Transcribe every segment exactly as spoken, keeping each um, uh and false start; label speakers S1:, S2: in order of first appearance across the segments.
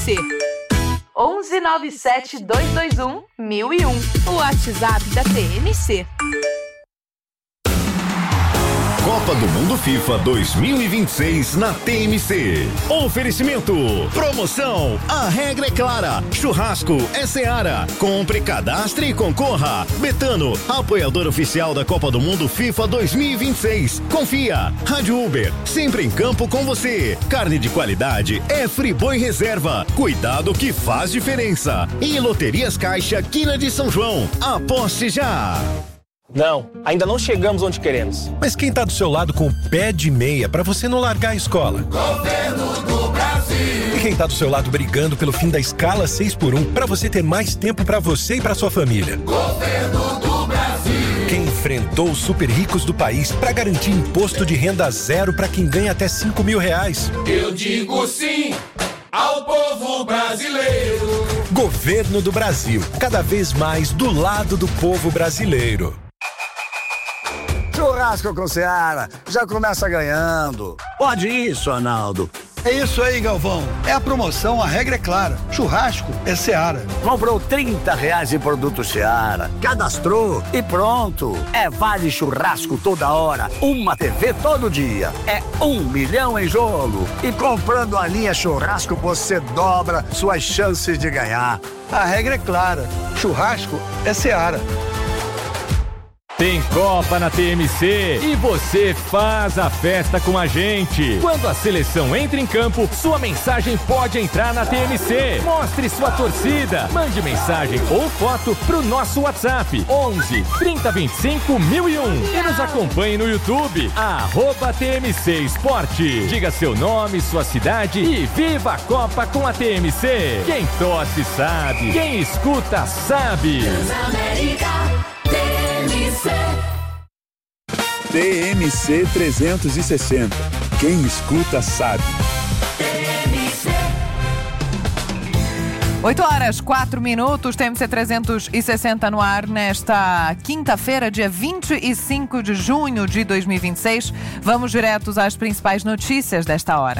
S1: C.
S2: onze nove sete dois dois um mil e um.
S1: O WhatsApp da T M C.
S3: Copa do Mundo FIFA dois mil e vinte e seis na T M C. Oferecimento. Promoção. A regra é clara. Churrasco é Seara. Compre, cadastre e concorra. Betano, apoiador oficial da Copa do Mundo FIFA dois mil e vinte e seis. Confia. Rádio Uber, sempre em campo com você. Carne de qualidade é Friboi Reserva. Cuidado que faz diferença. E Loterias Caixa, Quina de São João. Aposte já.
S4: Não, ainda não chegamos onde queremos.
S5: Mas quem tá do seu lado com o pé de meia pra você não largar a escola?
S6: Governo do Brasil.
S5: E quem tá do seu lado brigando pelo fim da escala seis por um pra você ter mais tempo pra você e pra sua família?
S6: Governo do Brasil.
S5: Quem enfrentou os super ricos do país pra garantir imposto de renda zero pra quem ganha até cinco mil reais?
S6: Eu digo sim ao povo brasileiro.
S5: Governo do Brasil, cada vez mais do lado do povo brasileiro.
S7: Churrasco com Seara, já começa ganhando.
S8: Pode isso, Arnaldo.
S9: É isso aí, Galvão. É a promoção, a regra é clara. Churrasco é Seara.
S8: Comprou trinta reais em produto Seara, cadastrou e pronto. É vale churrasco toda hora, uma T V todo dia. É um milhão em jogo.
S7: E comprando a linha churrasco, você dobra suas chances de ganhar.
S9: A regra é clara. Churrasco é Seara.
S10: Tem Copa na T M C e você faz a festa com a gente. Quando a seleção entra em campo, sua mensagem pode entrar na T M C. Mostre sua torcida. Mande mensagem ou foto pro nosso WhatsApp onze, trinta, vinte e cinco, mil e um. E nos acompanhe no YouTube, arroba T M C Esporte. Diga seu nome, sua cidade e viva a Copa com a T M C. Quem torce sabe, quem escuta sabe.
S11: T M C trezentos e sessenta. Quem escuta sabe.
S12: oito horas, quatro minutos, T M C trezentos e sessenta no ar nesta quinta-feira, dia vinte e cinco de junho de dois mil e vinte e seis. Vamos diretos às principais notícias desta hora.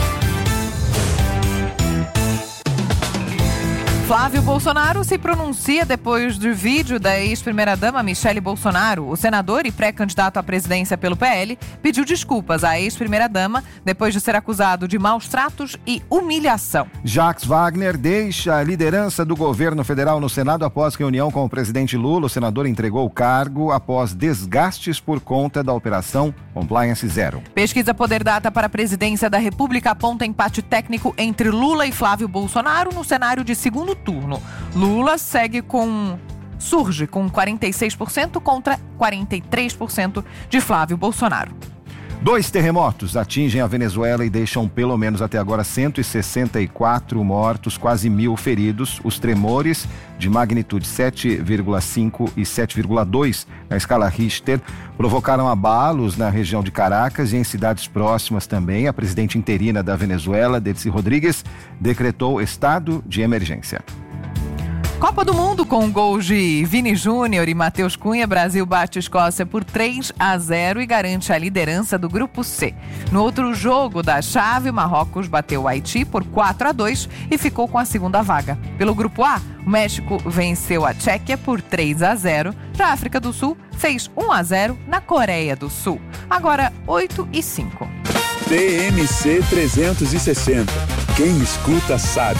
S12: Flávio Bolsonaro se pronuncia depois do vídeo da ex-primeira-dama Michele Bolsonaro. O senador e pré-candidato à presidência pelo P L pediu desculpas à ex-primeira-dama depois de ser acusado de maus tratos e humilhação.
S13: Jacques Wagner deixa a liderança do governo federal no Senado após reunião com o presidente Lula. O senador entregou o cargo após desgastes por conta da operação Compliance Zero.
S12: Pesquisa Poder Data para a presidência da República aponta empate técnico entre Lula e Flávio Bolsonaro no cenário de segundo turno. Lula segue com... surge com quarenta e seis por cento contra quarenta e três por cento de Flávio Bolsonaro.
S13: Dois terremotos atingem a Venezuela e deixam pelo menos até agora cento e sessenta e quatro mortos, quase mil feridos. Os tremores de magnitude sete vírgula cinco e sete vírgula dois na escala Richter provocaram abalos na região de Caracas e em cidades próximas também. A presidente interina da Venezuela, Delcy Rodrigues, decretou estado de emergência.
S12: Copa do Mundo com gols de Vini Júnior e Matheus Cunha, Brasil bate Escócia por três a zero e garante a liderança do Grupo C. No outro jogo da chave, o Marrocos bateu o Haiti por quatro a dois e ficou com a segunda vaga. Pelo Grupo A, o México venceu a Tchequia por três a zero. Já a África do Sul fez um a zero na Coreia do Sul. Agora oito e cinco.
S11: T M C trezentos e sessenta. Quem escuta sabe.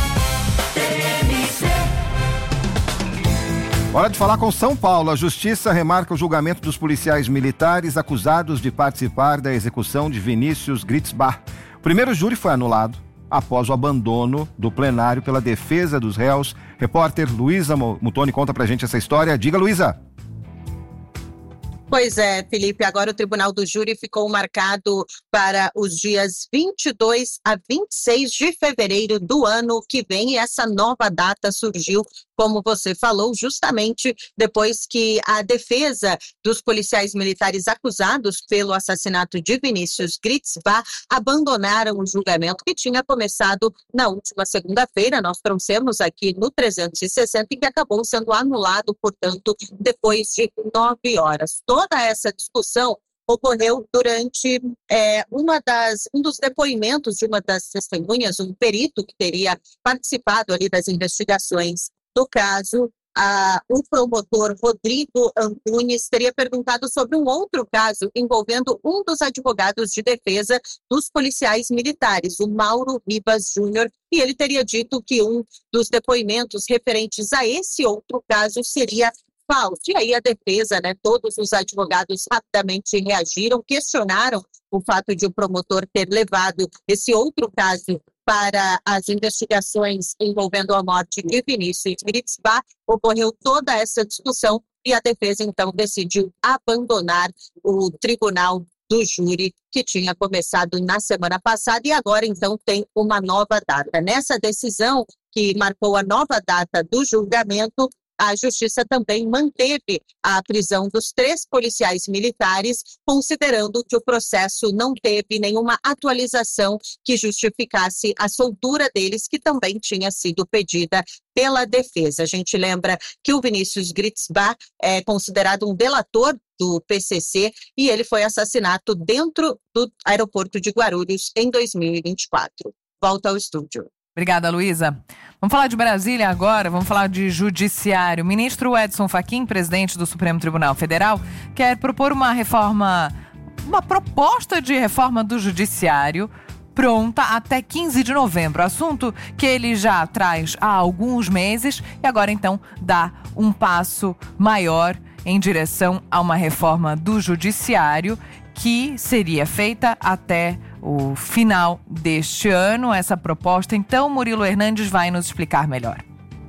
S13: Hora de falar com São Paulo. A Justiça remarca o julgamento dos policiais militares acusados de participar da execução de Vinícius Gritzbach. O primeiro júri foi anulado após o abandono do plenário pela defesa dos réus. Repórter Luísa Mutoni conta pra gente essa história. Diga, Luísa.
S14: Pois é, Felipe, agora o Tribunal do Júri ficou marcado para os dias vinte e dois a vinte e seis de fevereiro do ano que vem, e essa nova data surgiu, como você falou, justamente depois que a defesa dos policiais militares acusados pelo assassinato de Vinícius Gritzbach abandonaram o julgamento que tinha começado na última segunda-feira. Nós trouxemos aqui no trezentos e sessenta e que acabou sendo anulado, portanto, depois de nove horas. Toda essa discussão ocorreu durante é, uma das, um dos depoimentos de uma das testemunhas, um perito que teria participado ali das investigações do caso. A, o promotor Rodrigo Antunes teria perguntado sobre um outro caso envolvendo um dos advogados de defesa dos policiais militares, o Mauro Ribas Júnior, e ele teria dito que um dos depoimentos referentes a esse outro caso seria falso. E aí a defesa, né, todos os advogados rapidamente reagiram, questionaram o fato de o promotor ter levado esse outro caso para as investigações envolvendo a morte de Vinícius Gritzbach. Ocorreu toda essa discussão e a defesa então decidiu abandonar o tribunal do júri que tinha começado na semana passada e agora então tem uma nova data. Nessa decisão que marcou a nova data do julgamento, a Justiça também manteve a prisão dos três policiais militares, considerando que o processo não teve nenhuma atualização que justificasse a soltura deles, que também tinha sido pedida pela defesa. A gente lembra que o Vinícius Gritzbach é considerado um delator do P C C e ele foi assassinado dentro do aeroporto de Guarulhos em dois mil e vinte e quatro. Volta ao estúdio.
S12: Obrigada, Luísa. Vamos falar de Brasília agora, vamos falar de judiciário. O ministro Edson Fachin, presidente do Supremo Tribunal Federal, quer propor uma reforma, uma proposta de reforma do judiciário pronta até quinze de novembro. Assunto que ele já traz há alguns meses e agora então dá um passo maior em direção a uma reforma do judiciário que seria feita até o final deste ano, essa proposta. Então, Murilo Hernandes vai nos explicar melhor.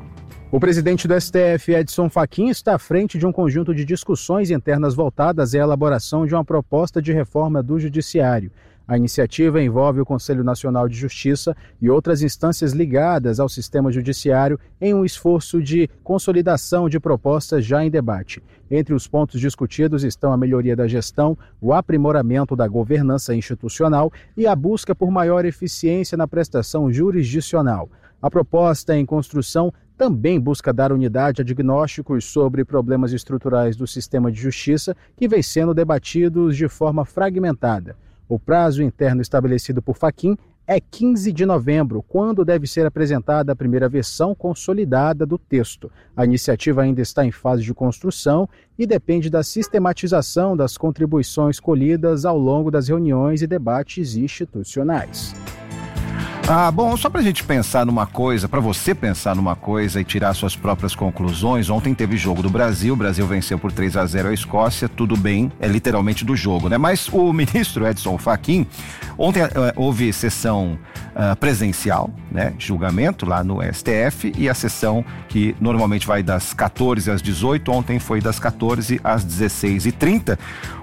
S15: O presidente do S T F, Edson Fachin, está à frente de um conjunto de discussões internas voltadas à elaboração de uma proposta de reforma do judiciário. A iniciativa envolve o Conselho Nacional de Justiça e outras instâncias ligadas ao sistema judiciário em um esforço de consolidação de propostas já em debate. Entre os pontos discutidos estão a melhoria da gestão, o aprimoramento da governança institucional e a busca por maior eficiência na prestação jurisdicional. A proposta em construção também busca dar unidade a diagnósticos sobre problemas estruturais do sistema de justiça que vem sendo debatidos de forma fragmentada. O prazo interno estabelecido por Fachin é quinze de novembro, quando deve ser apresentada a primeira versão consolidada do texto. A iniciativa ainda está em fase de construção e depende da sistematização das contribuições colhidas ao longo das reuniões e debates institucionais.
S13: Ah, bom, só pra gente pensar numa coisa, pra você pensar numa coisa e tirar suas próprias conclusões, ontem teve jogo do Brasil, o Brasil venceu por três a zero a Escócia, tudo bem, é literalmente do jogo, né? Mas o ministro Edson Fachin, ontem uh, houve sessão uh, presencial, né, julgamento lá no S T F, e a sessão que normalmente vai das quatorze às dezoito, ontem foi das quatorze às dezesseis e trinta.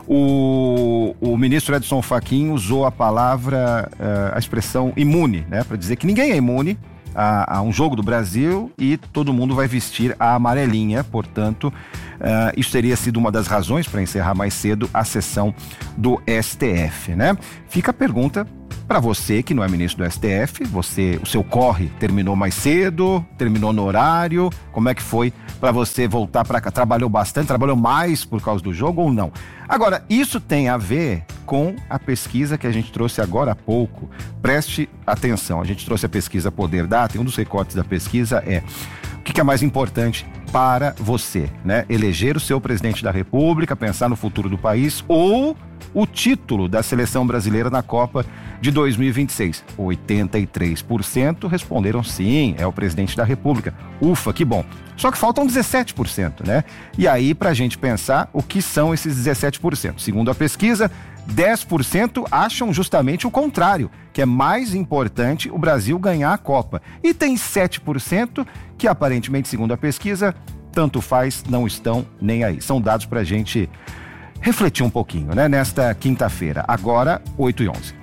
S13: O, o ministro Edson Fachin usou a palavra, uh, a expressão imune, né, para dizer que ninguém é imune a, a um jogo do Brasil e todo mundo vai vestir a amarelinha. Portanto, uh, isso teria sido uma das razões para encerrar mais cedo a sessão do S T F, né? Fica a pergunta para você que não é ministro do S T F, você, o seu corre terminou mais cedo, terminou no horário, como é que foi para você voltar para cá? Trabalhou bastante, trabalhou mais por causa do jogo ou não? Agora, isso tem a ver com a pesquisa que a gente trouxe agora há pouco. Preste atenção, a gente trouxe a pesquisa Poder Data e um dos recortes da pesquisa é o que é mais importante para você, né? Eleger o seu presidente da República, pensar no futuro do país ou o título da seleção brasileira na Copa de dois mil e vinte e seis. oitenta e três por cento responderam sim, é o presidente da República. Ufa, que bom. Só que faltam dezessete por cento, né? E aí, pra gente pensar, o que são esses dezessete por cento? Segundo a pesquisa, dez por cento acham justamente o contrário, que é mais importante o Brasil ganhar a Copa. E tem sete por cento que, aparentemente, segundo a pesquisa, tanto faz, não estão nem aí. São dados pra gente refletir um pouquinho, né? Nesta quinta-feira, agora oito e onze.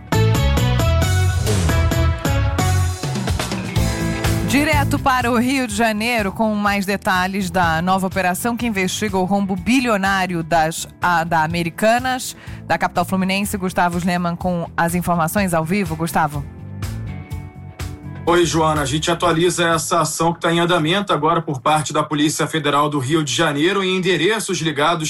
S12: Direto para o Rio de Janeiro, com mais detalhes da nova operação que investiga o rombo bilionário das, a, da Americanas, da capital fluminense. Gustavo Sleman com as informações ao vivo. Gustavo.
S16: Oi, Joana. A gente atualiza essa ação que está em andamento agora por parte da Polícia Federal do Rio de Janeiro em endereços ligados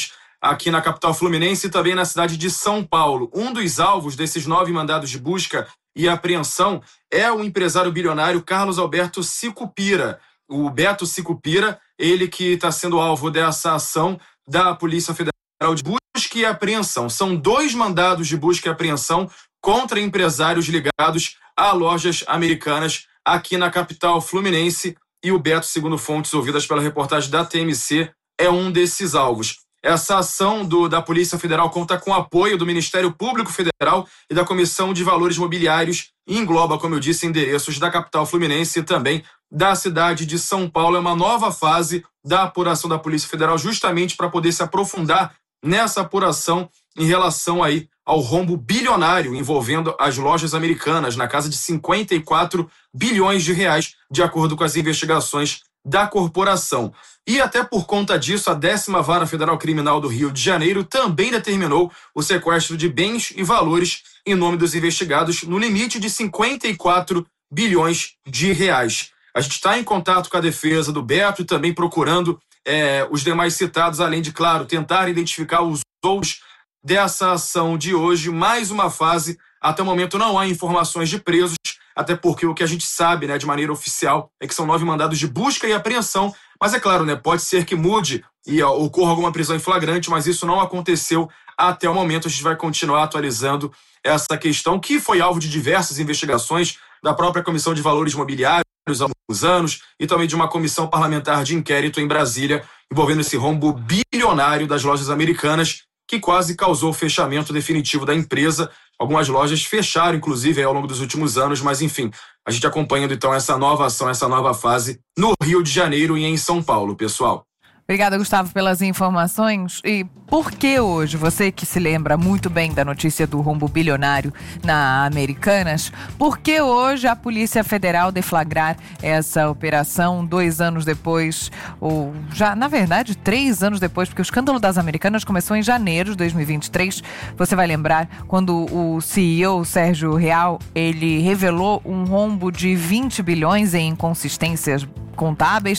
S16: aqui na capital fluminense e também na cidade de São Paulo. Um dos alvos desses nove mandados de busca e apreensão é o empresário bilionário Carlos Alberto Sicupira. O Beto Sicupira, ele que está sendo alvo dessa ação da Polícia Federal de busca e apreensão. São dois mandados de busca e apreensão contra empresários ligados a lojas americanas aqui na capital fluminense. E o Beto, segundo fontes ouvidas pela reportagem da T M C, é um desses alvos. Essa ação do, da Polícia Federal conta com o apoio do Ministério Público Federal e da Comissão de Valores Mobiliários e engloba, como eu disse, endereços da capital fluminense e também da cidade de São Paulo. É uma nova fase da apuração da Polícia Federal justamente para poder se aprofundar nessa apuração em relação aí ao rombo bilionário envolvendo as lojas americanas na casa de cinquenta e quatro bilhões de reais, de acordo com as investigações da corporação. E até por conta disso, a décima Vara Federal Criminal do Rio de Janeiro também determinou o sequestro de bens e valores em nome dos investigados no limite de cinquenta e quatro bilhões de reais. A gente está em contato com a defesa do Beto e também procurando é, os demais citados, além de, claro, tentar identificar os outros dessa ação de hoje. Mais uma fase, até o momento não há informações de presos, até porque o que a gente sabe, né, de maneira oficial, é que são nove mandados de busca e apreensão. Mas é claro, né, pode ser que mude e ó, ocorra alguma prisão em flagrante, mas isso não aconteceu até o momento. A gente vai continuar atualizando essa questão, que foi alvo de diversas investigações da própria Comissão de Valores Mobiliários há alguns anos e também de uma comissão parlamentar de inquérito em Brasília, envolvendo esse rombo bilionário das lojas americanas, que quase causou o fechamento definitivo da empresa. Algumas lojas fecharam, inclusive, ao longo dos últimos anos, mas enfim, a gente acompanhando então essa nova ação, essa nova fase no Rio de Janeiro e em São Paulo, pessoal.
S12: Obrigada, Gustavo, pelas informações. E por que hoje, você que se lembra muito bem da notícia do rombo bilionário na Americanas, por que hoje a Polícia Federal deflagrar essa operação dois anos depois, ou já, na verdade, três anos depois, porque o escândalo das Americanas começou em janeiro de dois mil e vinte e três. Você vai lembrar quando o C E O, Sérgio Real, ele revelou um rombo de vinte bilhões em inconsistências contábeis.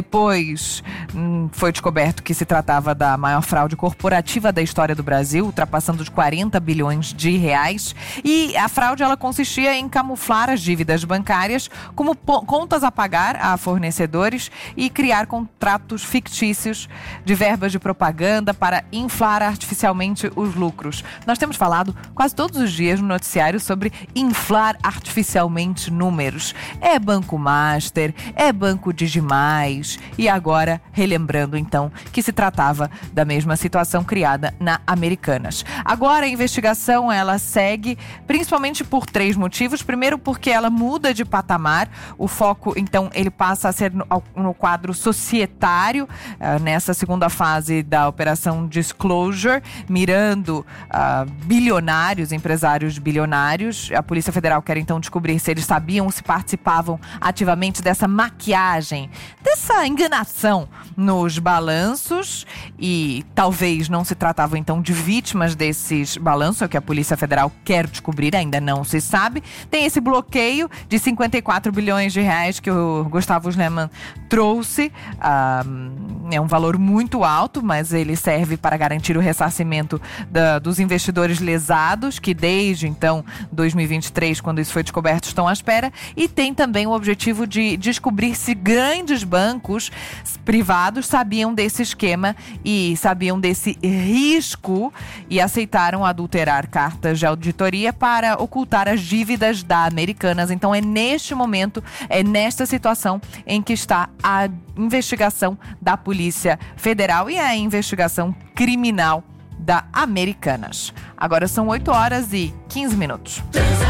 S12: Depois hum, foi descoberto que se tratava da maior fraude corporativa da história do Brasil, ultrapassando os quarenta bilhões de reais. E a fraude, ela consistia em camuflar as dívidas bancárias como po- contas a pagar a fornecedores e criar contratos fictícios de verbas de propaganda para inflar artificialmente os lucros. Nós temos falado quase todos os dias no noticiário sobre inflar artificialmente números. É Banco Master, é Banco Digimais, e agora relembrando então que se tratava da mesma situação criada na Americanas. Agora a investigação, ela segue principalmente por três motivos. Primeiro, porque ela muda de patamar, o foco então ele passa a ser no, no quadro societário, uh, nessa segunda fase da operação Disclosure, mirando uh, bilionários, empresários bilionários. A Polícia Federal quer então descobrir se eles sabiam, se participavam ativamente dessa maquiagem, dessa enganação nos balanços, e talvez não se tratavam então de vítimas desses balanços, é o que a Polícia Federal quer descobrir, ainda não se sabe. Tem esse bloqueio de cinquenta e quatro bilhões de reais que o Gustavo Schneemann trouxe. Ah, é um valor muito alto, mas ele serve para garantir o ressarcimento da, dos investidores lesados, que desde então, dois mil e vinte e três, quando isso foi descoberto, estão à espera. E tem também o objetivo de descobrir se grandes bancos privados sabiam desse esquema e sabiam desse risco e aceitaram adulterar cartas de auditoria para ocultar as dívidas da Americanas. Então é neste momento, é nesta situação em que está a investigação da Polícia Federal e a investigação criminal da Americanas. Agora são oito horas e quinze minutos.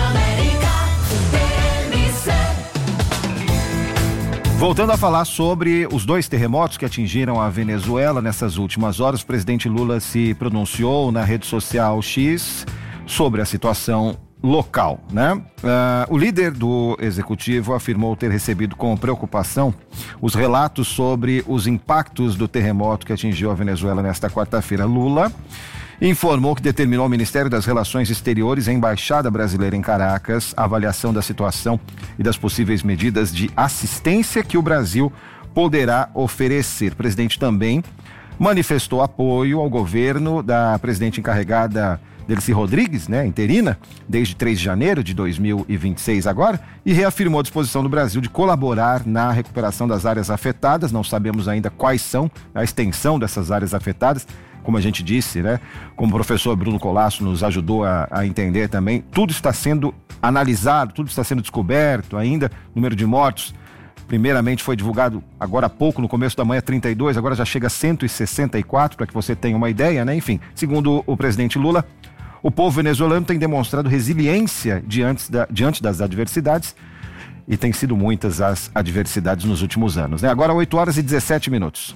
S13: Voltando a falar sobre os dois terremotos que atingiram a Venezuela nessas últimas horas, o presidente Lula se pronunciou na rede social X sobre a situação local, né? Uh, o líder do executivo afirmou ter recebido com preocupação os relatos sobre os impactos do terremoto que atingiu a Venezuela nesta quarta-feira. Lula informou que determinou ao Ministério das Relações Exteriores e a Embaixada Brasileira em Caracas a avaliação da situação e das possíveis medidas de assistência que o Brasil poderá oferecer. O presidente também manifestou apoio ao governo da presidente encarregada Delcy Rodrigues, né, interina, desde três de janeiro de dois mil e vinte e seis agora, e reafirmou a disposição do Brasil de colaborar na recuperação das áreas afetadas. Não sabemos ainda quais são a extensão dessas áreas afetadas, como a gente disse, né, como o professor Bruno Colasso nos ajudou a, a entender também, tudo está sendo analisado, tudo está sendo descoberto ainda, número de mortos, primeiramente foi divulgado agora há pouco, no começo da manhã, trinta e dois, agora já chega a cento e sessenta e quatro, para que você tenha uma ideia, né, enfim, segundo o presidente Lula, o povo venezuelano tem demonstrado resiliência diante, da, diante das adversidades, e tem sido muitas as adversidades nos últimos anos, né? Agora oito horas e dezessete minutos.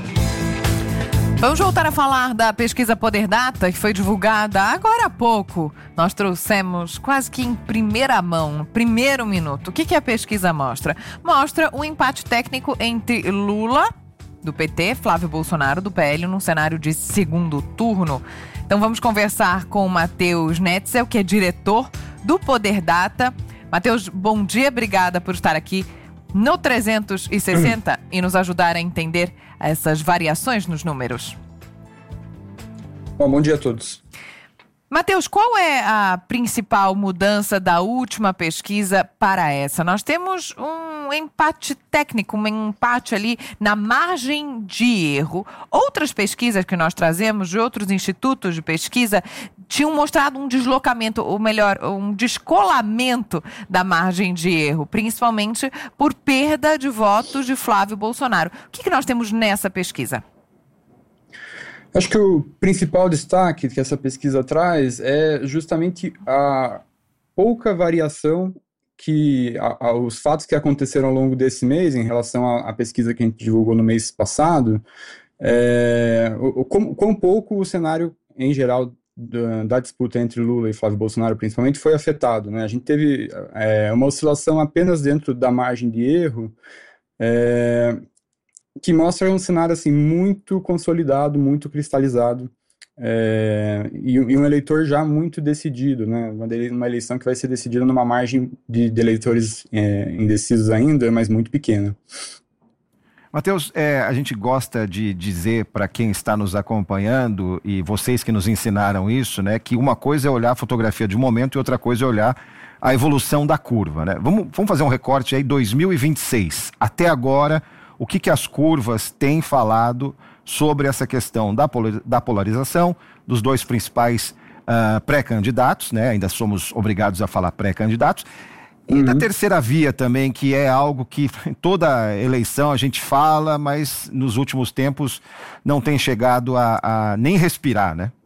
S12: Vamos voltar a falar da pesquisa Poder Data, que foi divulgada agora há pouco. Nós trouxemos quase que em primeira mão, no primeiro minuto. O que, que a pesquisa mostra? Mostra um empate técnico entre Lula, do P T, Flávio Bolsonaro, do P L, num cenário de segundo turno. Então vamos conversar com o Matheus Netzel, que é diretor do Poder Data. Matheus, bom dia, obrigada por estar aqui no trezentos e sessenta e nos ajudar a entender essas variações nos números.
S17: Bom, bom dia a todos.
S12: Matheus, qual é a principal mudança da última pesquisa para essa? Nós temos um empate técnico, um empate ali na margem de erro. Outras pesquisas que nós trazemos de outros institutos de pesquisa tinham mostrado um deslocamento, ou melhor, um descolamento da margem de erro, principalmente por perda de votos de Flávio Bolsonaro. O que, que nós temos nessa pesquisa?
S17: Acho que o principal destaque que essa pesquisa traz é justamente a pouca variação que a, a, os fatos que aconteceram ao longo desse mês em relação à, à pesquisa que a gente divulgou no mês passado, é, o, o, quão, quão pouco o cenário em geral da, da disputa entre Lula e Flávio Bolsonaro principalmente foi afetado, né? A gente teve é, uma oscilação apenas dentro da margem de erro, é, que mostra um cenário assim, muito consolidado, muito cristalizado, é, e, e um eleitor já muito decidido, né? Uma, uma eleição que vai ser decidida numa margem de, de eleitores é, indecisos ainda, mas muito pequena.
S13: Matheus, é, a gente gosta de dizer para quem está nos acompanhando, e vocês que nos ensinaram isso, né, que uma coisa é olhar a fotografia de um momento e outra coisa é olhar a evolução da curva, né? Vamos, vamos fazer um recorte aí, dois mil e vinte e seis, até agora. O que, que as curvas têm falado sobre essa questão da, da polarização dos dois principais uh, pré-candidatos, né? Ainda somos obrigados a falar pré-candidatos. E uhum. da terceira via também, que é algo que toda eleição a gente fala, mas nos últimos tempos não tem chegado a, a nem respirar, né?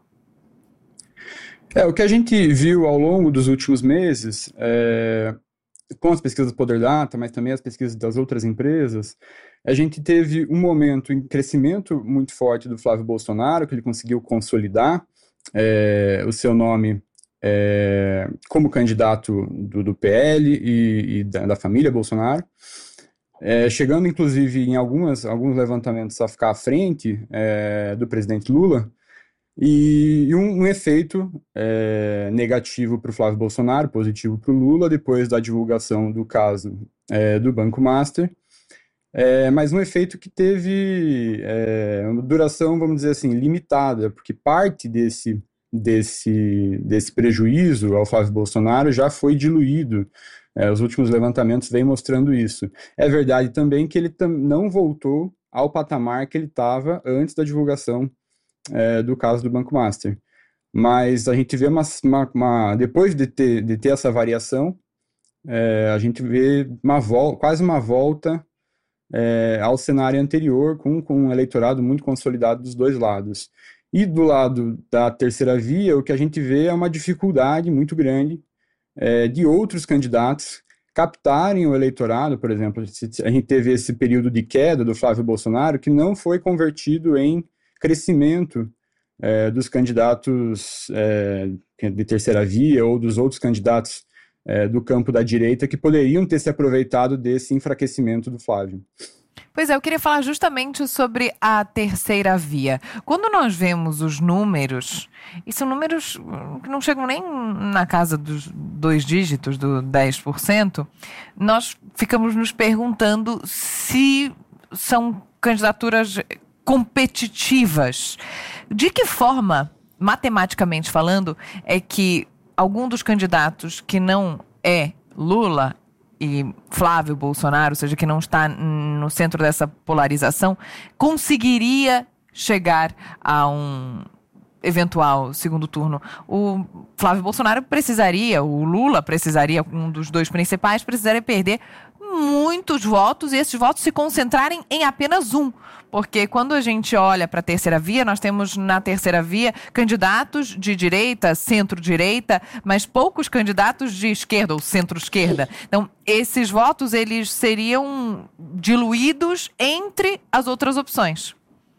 S17: É, o que a gente viu ao longo dos últimos meses, é, com as pesquisas do Poder Data, mas também as pesquisas das outras empresas, a gente teve um momento em crescimento muito forte do Flávio Bolsonaro, que ele conseguiu consolidar é, o seu nome é, como candidato do, do P L e, e da, da família Bolsonaro, é, chegando inclusive em algumas, alguns levantamentos a ficar à frente é, do presidente Lula, e, e um, um efeito é, negativo para o Flávio Bolsonaro, positivo para o Lula, depois da divulgação do caso é, do Banco Master, é, mas um efeito que teve é, uma duração, vamos dizer assim, limitada, porque parte desse, desse, desse prejuízo ao Flávio Bolsonaro já foi diluído. É, os últimos levantamentos vêm mostrando isso. É verdade também que ele tam- não voltou ao patamar que ele estava antes da divulgação É, do caso do Banco Master, mas a gente vê uma, uma, uma depois de ter, de ter essa variação, é, a gente vê uma vol- quase uma volta é, ao cenário anterior, com, com um eleitorado muito consolidado dos dois lados. E do lado da terceira via, o que a gente vê é uma dificuldade muito grande é, de outros candidatos captarem o eleitorado. Por exemplo, a gente teve esse período de queda do Flávio Bolsonaro que não foi convertido em crescimento é, dos candidatos é, de terceira via ou dos outros candidatos é, do campo da direita que poderiam ter se aproveitado desse enfraquecimento do Flávio.
S12: Pois é, eu queria falar justamente sobre a terceira via. Quando nós vemos os números, e são números que não chegam nem na casa dos dois dígitos, do dez por cento, nós ficamos nos perguntando se são candidaturas competitivas. De que forma, matematicamente falando, é que algum dos candidatos que não é Lula e Flávio Bolsonaro, ou seja, que não está no centro dessa polarização, conseguiria chegar a um eventual segundo turno? O Flávio Bolsonaro precisaria, o Lula precisaria, um dos dois principais, precisaria perder muitos votos e esses votos se concentrarem em apenas um. Porque quando a gente olha para a terceira via, nós temos na terceira via candidatos de direita, centro-direita, mas poucos candidatos de esquerda ou centro-esquerda. Então, esses votos, eles seriam diluídos entre as outras opções.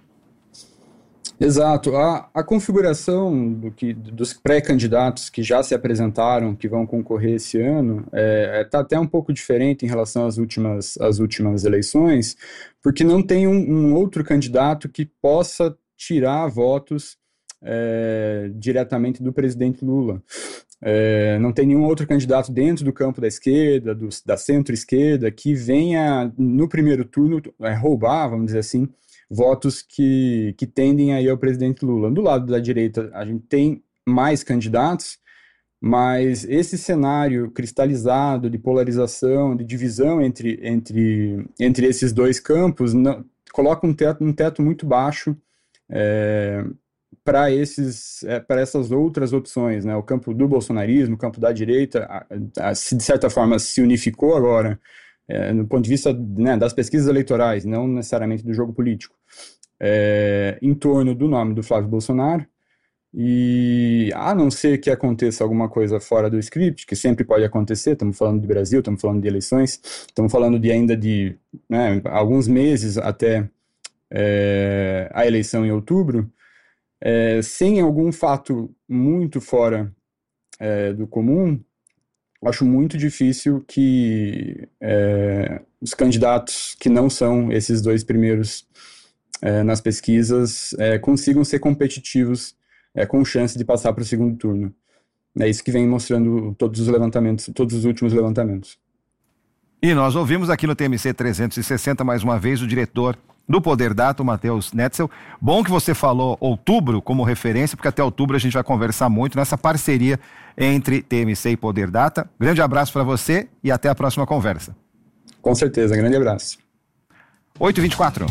S17: Exato. A, a configuração do que, dos pré-candidatos que já se apresentaram, que vão concorrer esse ano, está é, tá até um pouco diferente em relação às últimas, às últimas eleições, porque não tem um, um outro candidato que possa tirar votos é, diretamente do presidente Lula. É, não tem nenhum outro candidato dentro do campo da esquerda, do, da centro-esquerda, que venha no primeiro turno é, roubar, vamos dizer assim, votos que, que tendem a ir ao presidente Lula. Do lado da direita, a gente tem mais candidatos, mas esse cenário cristalizado de polarização, de divisão entre, entre, entre esses dois campos, não, coloca um teto, um teto muito baixo é, para esses, é, para essas outras opções, né? O campo do bolsonarismo, o campo da direita, a, a, se de certa forma se unificou agora, É, no ponto de vista, né, das pesquisas eleitorais, não necessariamente do jogo político, é, em torno do nome do Flávio Bolsonaro, e a não ser que aconteça alguma coisa fora do script, que sempre pode acontecer, estamos falando de Brasil, estamos falando de eleições, estamos falando de ainda de né, alguns meses até é, a eleição em outubro, é, sem algum fato muito fora é, do comum, acho muito difícil que é, os candidatos que não são esses dois primeiros é, nas pesquisas é, consigam ser competitivos é, com chance de passar para o segundo turno. É isso que vem mostrando todos os levantamentos, todos os últimos levantamentos.
S13: E nós ouvimos aqui no T M C trezentos e sessenta, mais uma vez, o diretor do Poder Data, o Matheus Netzel. Bom que você falou outubro como referência, porque até outubro a gente vai conversar muito nessa parceria entre T M C e Poder Data. Grande abraço para você e até a próxima conversa.
S17: Com certeza, grande abraço.
S13: oito e vinte e quatro.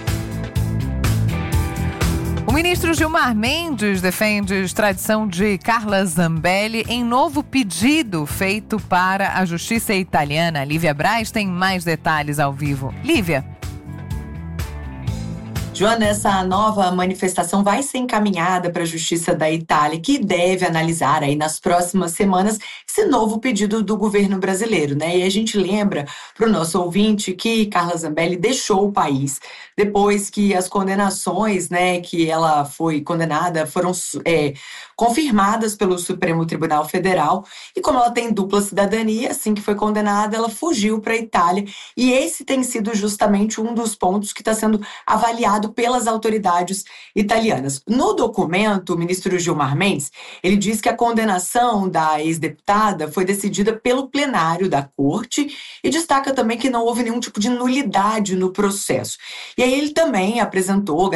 S12: O ministro Gilmar Mendes defende extradição de Carla Zambelli em novo pedido feito para a justiça italiana. Lívia Braz tem mais detalhes ao vivo. Lívia.
S18: Joana, essa nova manifestação vai ser encaminhada para a Justiça da Itália, que deve analisar aí nas próximas semanas esse novo pedido do governo brasileiro, né? E a gente lembra para o nosso ouvinte que Carla Zambelli deixou o país depois que as condenações, né, que ela foi condenada foram é, confirmadas pelo Supremo Tribunal Federal, e como ela tem dupla cidadania, assim que foi condenada, ela fugiu para a Itália, e esse tem sido justamente um dos pontos que está sendo avaliado pelas autoridades italianas. No documento, o ministro Gilmar Mendes, ele diz que a condenação da ex-deputada foi decidida pelo plenário da corte e destaca também que não houve nenhum tipo de nulidade no processo. E aí ele também apresentou